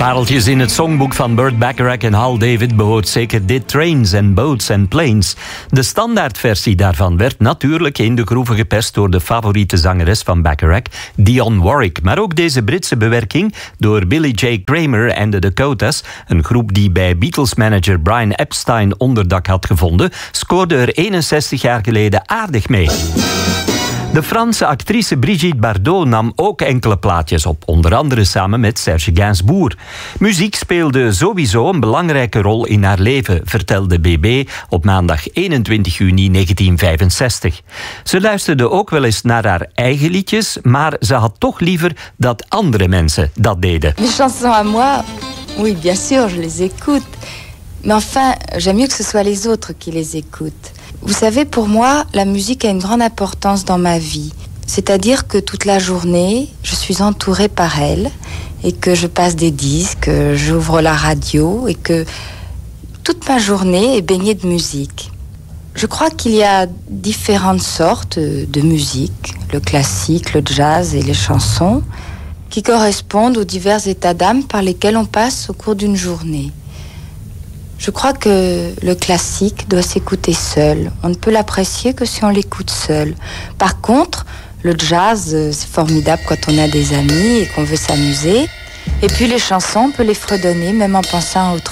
Pareltjes in het songboek van Burt Bacharach en Hal David behoort zeker dit Trains and Boats and Planes. De standaardversie daarvan werd natuurlijk in de groeven gepest door de favoriete zangeres van Bacharach, Dionne Warwick. Maar ook deze Britse bewerking door Billy J. Kramer en de Dakotas, een groep die bij Beatles-manager Brian Epstein onderdak had gevonden, scoorde er 61 jaar geleden aardig mee. De Franse actrice Brigitte Bardot nam ook enkele plaatjes op, onder andere samen met Serge Gainsbourg. Muziek speelde sowieso een belangrijke rol in haar leven, vertelde BB op maandag 21 juni 1965. Ze luisterde ook wel eens naar haar eigen liedjes, maar ze had toch liever dat andere mensen dat deden. Les chansons à moi, oui, bien sûr, je les écoute. Mais enfin, j'aime mieux que ce soit les autres qui les écoutent. Vous savez, pour moi, la musique a une grande importance dans ma vie. C'est-à-dire que toute la journée, je suis entourée par elle et que je passe des disques, j'ouvre la radio et que toute ma journée est baignée de musique. Je crois qu'il y a différentes sortes de musique, le classique, le jazz et les chansons, qui correspondent aux divers états d'âme par lesquels on passe au cours d'une journée. Je crois que le classique doit s'écouter seul. On ne peut l'apprécier que si on l'écoute seul. Par contre, le jazz, c'est formidable quand on a des amis et qu'on veut s'amuser. Et puis les chansons, on peut les fredonner même en pensant à autre